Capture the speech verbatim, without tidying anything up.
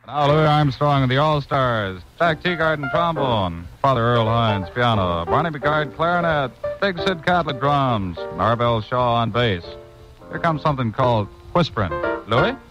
Now Louis Armstrong and the All-Stars, Jack Teagarden trombone, Father Earl Hines piano, Barney McGuard clarinet, Big Sid Catlett drums, Marvell Shaw on bass. Here comes something called Whispering. Louis?